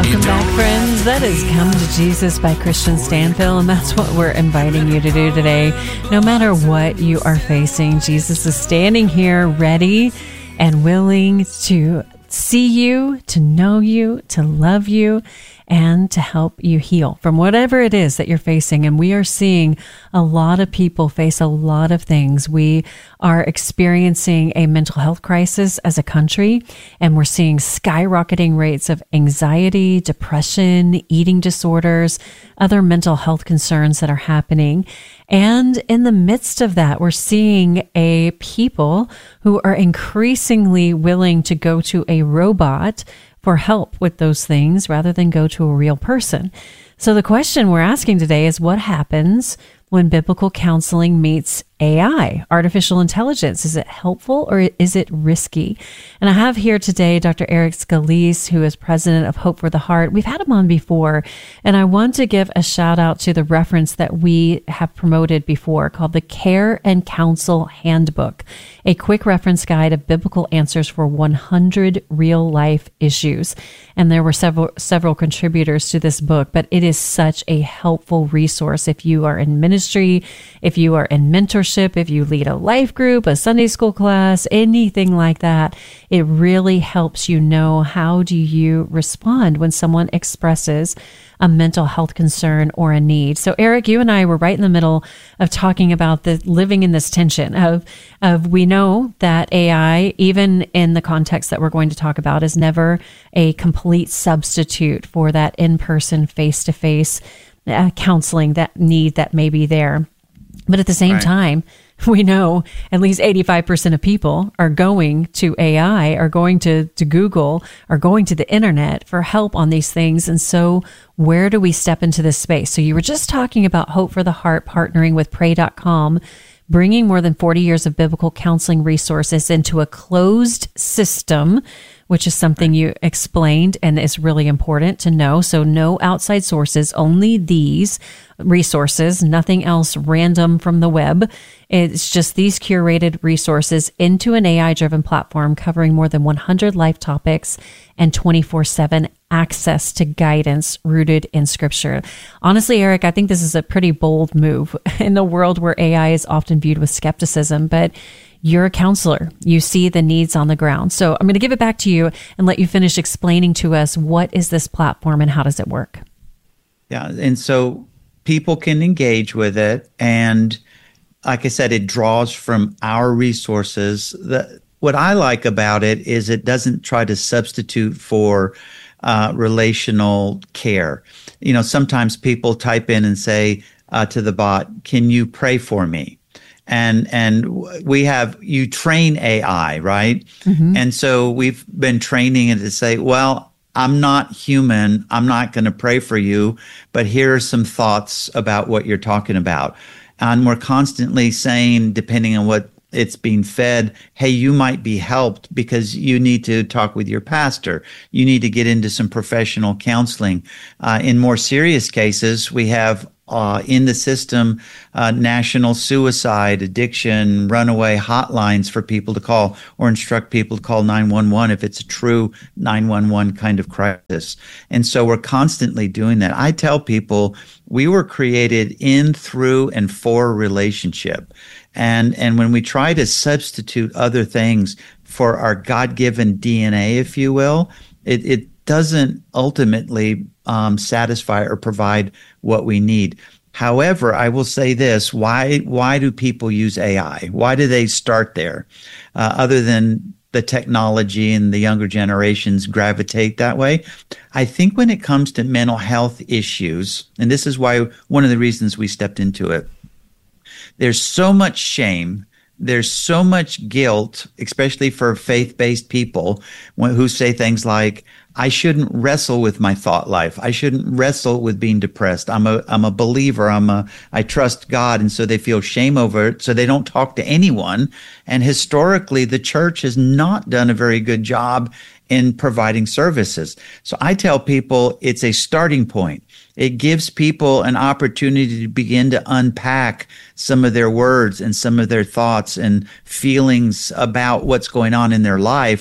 Welcome back, friends. That is Come to Jesus by Christian Stanfill, and that's what we're inviting you to do today. No matter what you are facing, Jesus is standing here ready and willing to see you, to know you, to love you, and to help you heal from whatever it is that you're facing. And we are seeing a lot of people face a lot of things. We are experiencing a mental health crisis as a country, and we're seeing skyrocketing rates of anxiety, depression, eating disorders, other mental health concerns that are happening. And in the midst of that, we're seeing a people who are increasingly willing to go to a robot for help with those things rather than go to a real person. So the question we're asking today is, what happens when biblical counseling meets AI, artificial intelligence? Is it helpful or is it risky? And I have here today Dr. Eric Scalise, who is president of Hope for the Heart. We've had him on before, and I want to give a shout out to the reference that we have promoted before called the Care and Counsel Handbook, a quick reference guide of biblical answers for 100 real life issues. And there were several contributors to this book, but it is such a helpful resource if you are in ministry, if you are in mentorship, if you lead a life group, a Sunday school class, anything like that. It really helps you know, how do you respond when someone expresses a mental health concern or a need. So Eric, you and I were right in the middle of talking about the living in this tension of we know that AI, even in the context that we're going to talk about, is never a complete substitute for that in-person, face-to-face counseling that need that may be there. But at the same time, we know at least 85% of people are going to AI, are going to Google, are going to the internet for help on these things. And so where do we step into this space? So you were just talking about Hope for the Heart partnering with Pray.com, bringing more than 40 years of biblical counseling resources into a closed system, which is something you explained and is really important to know. So no outside sources, only these resources, nothing else random from the web. It's just these curated resources into an AI-driven platform covering more than 100 life topics and 24/7 access to guidance rooted in Scripture. Honestly, Eric, I think this is a pretty bold move in a world where AI is often viewed with skepticism, but you're a counselor. You see the needs on the ground. So I'm going to give it back to you and let you finish explaining to us, what is this platform and how does it work? Yeah, and so people can engage with it. And like I said, it draws from our resources. What I like about it is it doesn't try to substitute for relational care. You know, sometimes people type in and say to the bot, "Can you pray for me?" And we have, you train AI, right? Mm-hmm. And so we've been training it to say, well, I'm not human. I'm not going to pray for you, but here are some thoughts about what you're talking about. And we're constantly saying, depending on what it's being fed, hey, you might be helped because you need to talk with your pastor. You need to get into some professional counseling. In more serious cases, we have in the system, national suicide, addiction, runaway hotlines for people to call, or instruct people to call 911 if it's a true 911 kind of crisis. And so we're constantly doing that. I tell people we were created in, through, and for relationship. And when we try to substitute other things for our God-given DNA, if you will, it doesn't ultimately satisfy or provide what we need. However, I will say this: why do people use AI? Why do they start there? Other than the technology and the younger generations gravitate that way, I think when it comes to mental health issues, and this is why one of the reasons we stepped into it, there's so much shame. There's so much guilt, especially for faith-based people who say things like, I shouldn't wrestle with my thought life. I shouldn't wrestle with being depressed. I'm a believer. I trust God. And so they feel shame over it. So they don't talk to anyone. And historically, the church has not done a very good job in providing services. So I tell people it's a starting point. It gives people an opportunity to begin to unpack some of their words and some of their thoughts and feelings about what's going on in their life.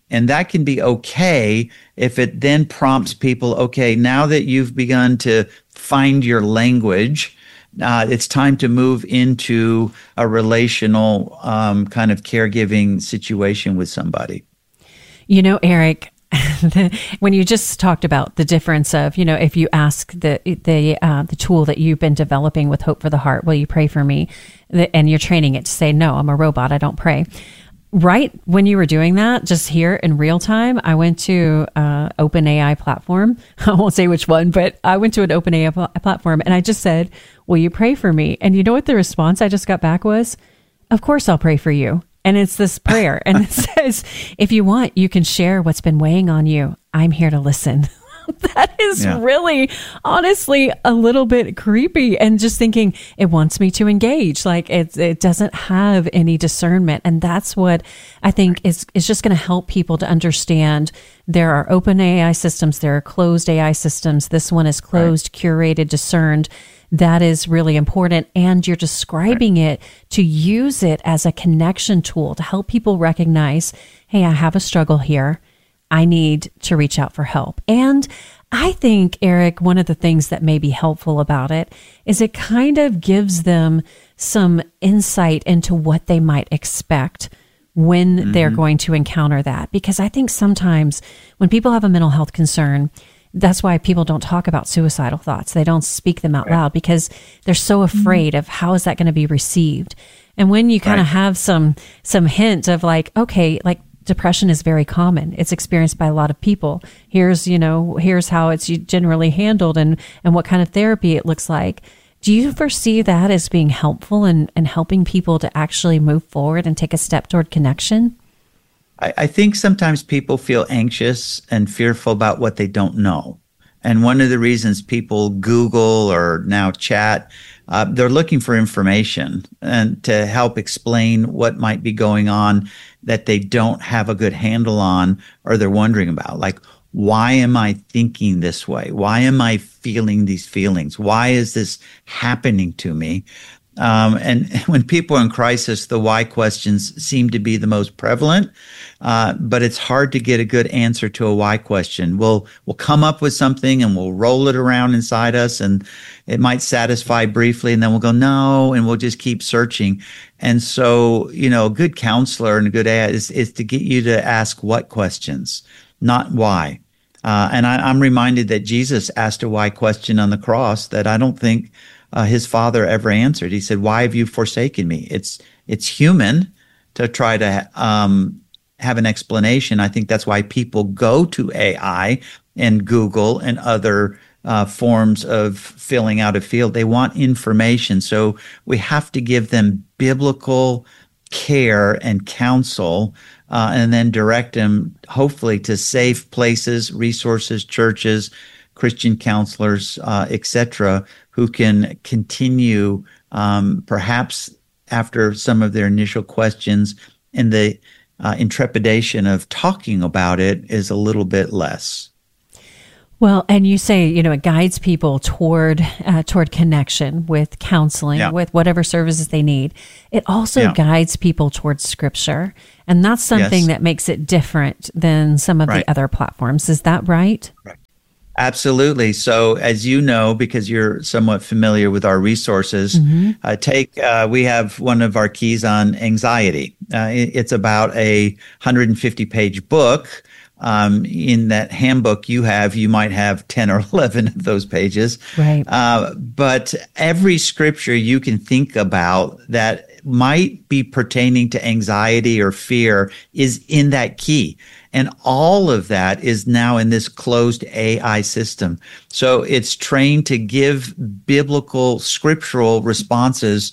And that can be okay if it then prompts people, okay, now that you've begun to find your language, it's time to move into a relational kind of caregiving situation with somebody. You know, Eric, when you just talked about the difference of, you know, if you ask the tool that you've been developing with Hope for the Heart, will you pray for me? And you're training it to say, no, I'm a robot, I don't pray. Right when you were doing that, just here in real time, I went to OpenAI platform. I won't say which one, but I went to an OpenAI platform and I just said, will you pray for me? And you know what the response I just got back was? Of course I'll pray for you. And it's this prayer. And it says, if you want, you can share what's been weighing on you. I'm here to listen. That is really, honestly, a little bit creepy. And just thinking it wants me to engage. Like it doesn't have any discernment. And that's what I think is just going to help people to understand. There are open AI systems. There are closed AI systems. This one is closed, curated, discerned. That is really important. And you're describing it to use it as a connection tool to help people recognize, hey, I have a struggle here. I need to reach out for help. And I think, Eric, one of the things that may be helpful about it is it kind of gives them some insight into what they might expect when they're going to encounter that. Because I think sometimes when people have a mental health concern, that's why people don't talk about suicidal thoughts. They don't speak them out loud because they're so afraid of how is that going to be received. And when you kind of have some hint of like, okay, like depression is very common. It's experienced by a lot of people. Here's how it's generally handled and what kind of therapy it looks like. Do you foresee that as being helpful and helping people to actually move forward and take a step toward connection? I think sometimes people feel anxious and fearful about what they don't know. And one of the reasons people Google or now chat, they're looking for information and to help explain what might be going on that they don't have a good handle on or they're wondering about. Like, why am I thinking this way? Why am I feeling these feelings? Why is this happening to me? And when people are in crisis, the why questions seem to be the most prevalent, but it's hard to get a good answer to a why question. We'll come up with something and we'll roll it around inside us, and it might satisfy briefly, and then we'll go, no, and we'll just keep searching. And so, a good counselor and a good AI is to get you to ask what questions, not why. And I'm reminded that Jesus asked a why question on the cross that I don't think his father ever answered. He said, why have you forsaken me? It's human to try to have an explanation. I think that's why people go to AI and Google and other forms of filling out a field. They want information. So we have to give them biblical care and counsel, and then direct them, hopefully, to safe places, resources, churches, Christian counselors, etc., who can continue, perhaps after some of their initial questions, and the intrepidation of talking about it is a little bit less. Well, and you say, it guides people toward connection with counseling, with whatever services they need. It also guides people towards Scripture, and that's something that makes it different than some of the other platforms. Is that right? Right. Absolutely. So as you know, because you're somewhat familiar with our resources, we have one of our keys on anxiety. It's about a 150-page book. In that handbook you might have 10 or 11 of those pages. Right. But every scripture you can think about that might be pertaining to anxiety or fear is in that key. And all of that is now in this closed AI system. So it's trained to give biblical scriptural responses,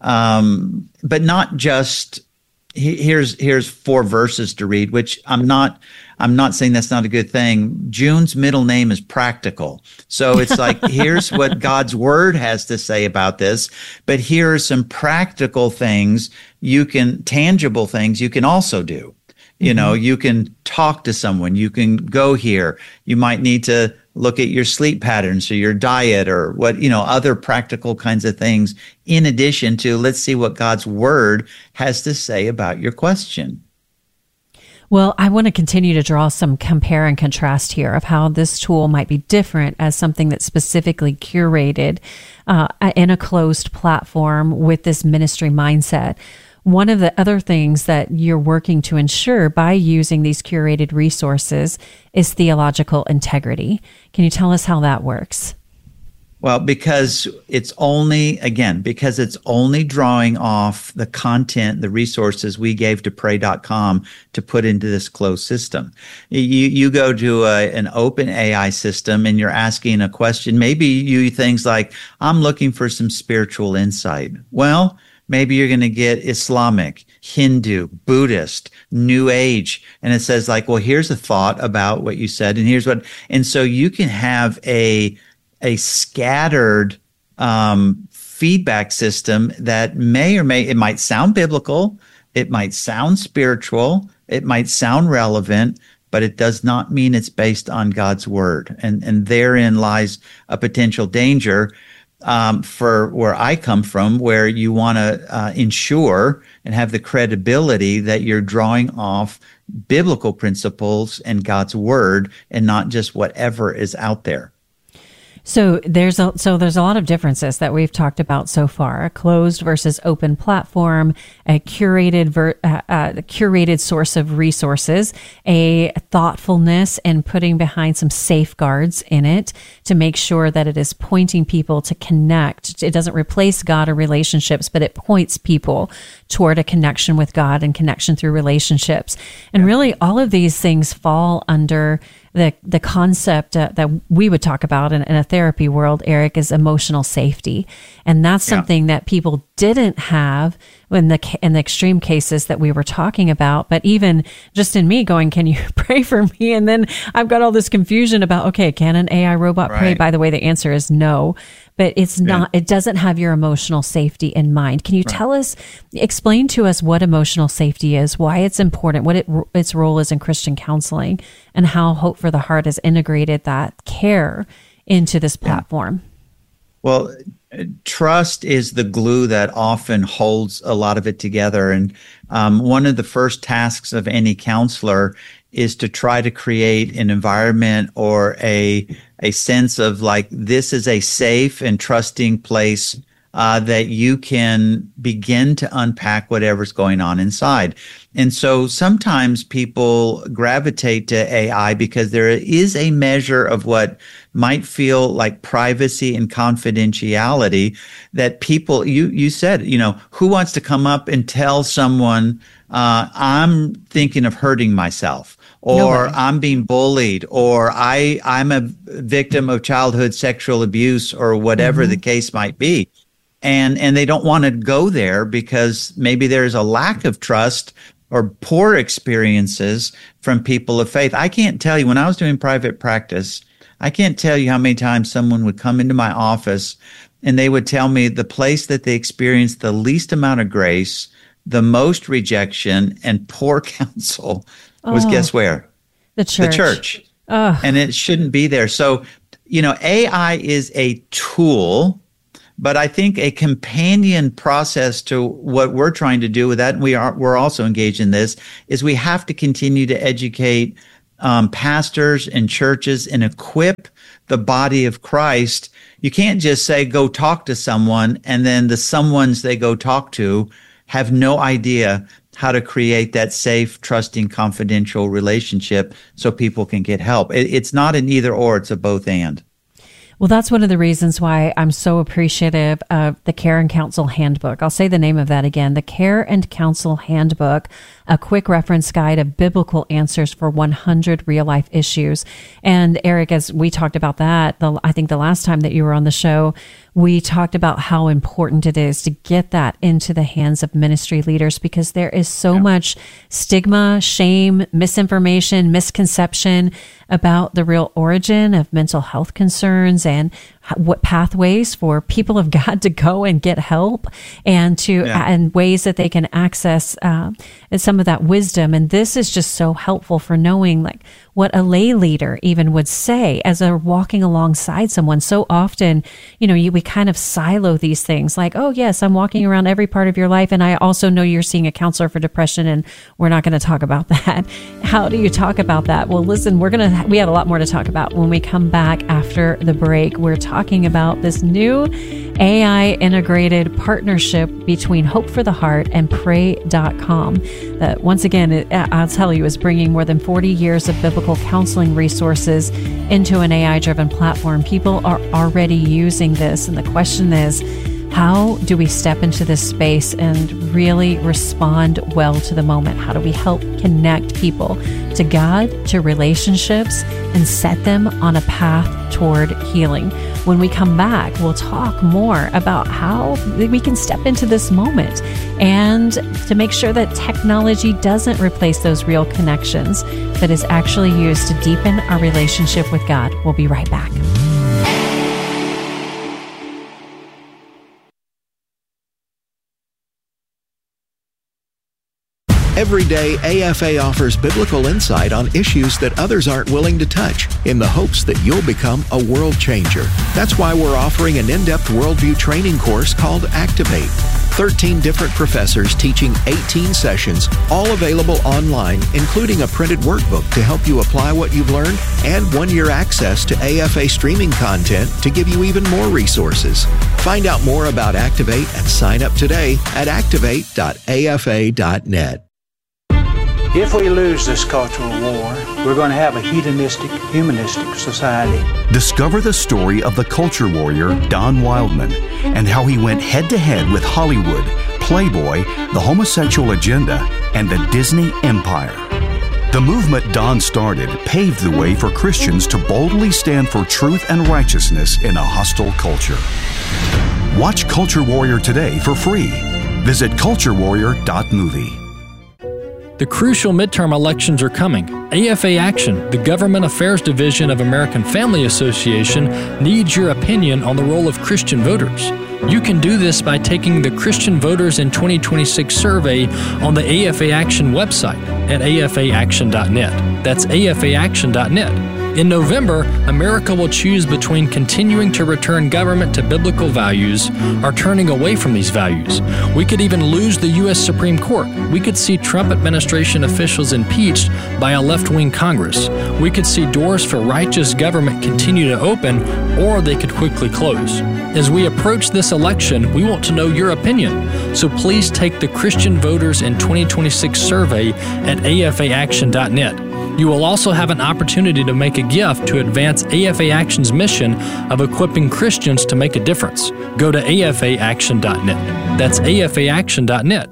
but not just here's 4 verses to read, which I'm not saying that's not a good thing. June's middle name is Practical. So it's like, here's what God's word has to say about this, but here are some practical things tangible things you can also do. You can talk to someone, you can go here. You might need to look at your sleep patterns or your diet or other practical kinds of things, in addition to let's see what God's word has to say about your question. Well, I want to continue to draw some compare and contrast here of how this tool might be different as something that's specifically curated in a closed platform with this ministry mindset. One of the other things that you're working to ensure by using these curated resources is theological integrity. Can you tell us how that works? Well, because it's only drawing off the content, the resources we gave to pray.com to put into this closed system. You go to an open AI system and you're asking a question, maybe you things like, I'm looking for some spiritual insight. Well, maybe you're going to get Islamic, Hindu, Buddhist, New Age. And it says like, well, here's a thought about what you said. And so you can have a scattered feedback system that it might sound biblical, it might sound spiritual, it might sound relevant, but it does not mean it's based on God's word. And therein lies a potential danger for where I come from, where you want to ensure and have the credibility that you're drawing off biblical principles and God's word and not just whatever is out there. So there's a lot of differences that we've talked about so far: a closed versus open platform, a curated source of resources, a thoughtfulness and putting behind some safeguards in it to make sure that it is pointing people to connect. It doesn't replace God or relationships, but it points people toward a connection with God and connection through relationships. And really, all of these things fall under the concept that we would talk about in a therapy world, Eric, is emotional safety. And that's something that people didn't have in the extreme cases that we were talking about. But even just in me going, can you pray for me? And then I've got all this confusion about, okay, can an AI robot pray? By the way, the answer is no. But it's not, it doesn't have your emotional safety in mind. Can you explain to us what emotional safety is, why it's important, what its role is in Christian counseling, and how Hope for the Heart has integrated that care into this platform? Well, trust is the glue that often holds a lot of it together. And one of the first tasks of any counselor is to try to create an environment or a sense of like, this is a safe and trusting place that you can begin to unpack whatever's going on inside. And so sometimes people gravitate to AI because there is a measure of what might feel like privacy and confidentiality that people, you said, who wants to come up and tell someone, I'm thinking of hurting myself, or I'm being bullied, or I'm a victim of childhood sexual abuse, or whatever the case might be. And they don't want to go there because maybe there's a lack of trust or poor experiences from people of faith. I can't tell you, when I was doing private practice, I can't tell you how many times someone would come into my office and they would tell me the place that they experienced the least amount of grace, the most rejection, and poor counsel was guess where? The church. The church. And it shouldn't be there. So, AI is a tool, but I think a companion process to what we're trying to do with that, and we're also engaged in this, is we have to continue to educate pastors and churches and equip the body of Christ. You can't just say, go talk to someone, and then the someones they go talk to have no idea how to create that safe, trusting, confidential relationship so people can get help. It's not an either or, it's a both and. Well, that's one of the reasons why I'm so appreciative of the Care and Counsel Handbook. I'll say the name of that again, the Care and Counsel Handbook, a quick reference guide of biblical answers for 100 real-life issues. And Eric, as we talked about that, I think the last time that you were on the show, we talked about how important it is to get that into the hands of ministry leaders because there is so much stigma, shame, misinformation, misconception about the real origin of mental health concerns and what pathways for people of God to go and get help and and ways that they can access some of that wisdom. And this is just so helpful for knowing like what a lay leader even would say as they're walking alongside someone. So often, we kind of silo these things like, oh yes, I'm walking around every part of your life, and I also know you're seeing a counselor for depression, and we're not going to talk about that. How do you talk about that? Well, listen, we have a lot more to talk about when we come back after the break. We're talking about this new AI integrated partnership between Hope for the Heart and Pray.com that, once again, I'll tell you, is bringing more than 40 years of biblical counseling resources into an AI-driven platform. People are already using this, and the question is, how do we step into this space and really respond well to the moment? How do we help connect people to God, to relationships, and set them on a path toward healing? When we come back, we'll talk more about how we can step into this moment and to make sure that technology doesn't replace those real connections, but is actually used to deepen our relationship with God. We'll be right back. Every day, AFA offers biblical insight on issues that others aren't willing to touch in the hopes that you'll become a world changer. That's why we're offering an in-depth worldview training course called Activate. 13 different professors teaching 18 sessions, all available online, including a printed workbook to help you apply what you've learned and 1-year access to AFA streaming content to give you even more resources. Find out more about Activate and sign up today at activate.afa.net. If we lose this cultural war, we're going to have a hedonistic, humanistic society. Discover the story of the culture warrior Don Wildman and how he went head-to-head with Hollywood, Playboy, the homosexual agenda, and the Disney Empire. The movement Don started paved the way for Christians to boldly stand for truth and righteousness in a hostile culture. Watch Culture Warrior today for free. Visit culturewarrior.movie. The crucial midterm elections are coming. AFA Action, the Government Affairs Division of American Family Association, needs your opinion on the role of Christian voters. You can do this by taking the Christian Voters in 2026 survey on the AFA Action website at afaaction.net. That's afaaction.net. In November, America will choose between continuing to return government to biblical values or turning away from these values. We could even lose the U.S. Supreme Court. We could see Trump administration officials impeached by a left-wing Congress. We could see doors for righteous government continue to open, or they could quickly close. As we approach this election, we want to know your opinion. So please take the Christian Voters in 2026 survey at afaaction.net. You will also have an opportunity to make a gift to advance AFA Action's mission of equipping Christians to make a difference. Go to afaaction.net. That's afaaction.net.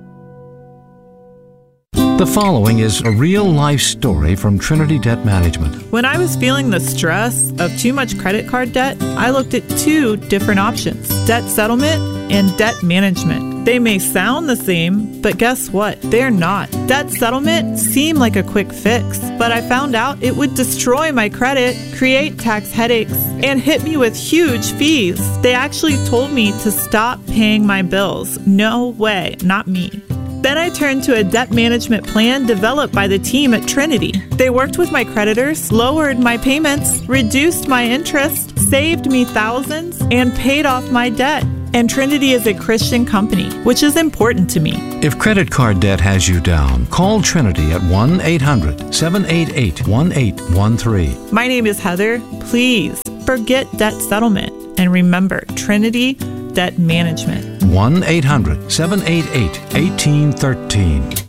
The following is a real-life story from Trinity Debt Management. When I was feeling the stress of too much credit card debt, I looked at 2 different options: debt settlement and debt management. They may sound the same, but guess what? They're not. Debt settlement seemed like a quick fix, but I found out it would destroy my credit, create tax headaches, and hit me with huge fees. They actually told me to stop paying my bills. No way, not me. Then I turned to a debt management plan developed by the team at Trinity. They worked with my creditors, lowered my payments, reduced my interest, saved me thousands, and paid off my debt. And Trinity is a Christian company, which is important to me. If credit card debt has you down, call Trinity at 1-800-788-1813. My name is Heather. Please forget debt settlement and remember Trinity Debt Management. 1-800-788-1813.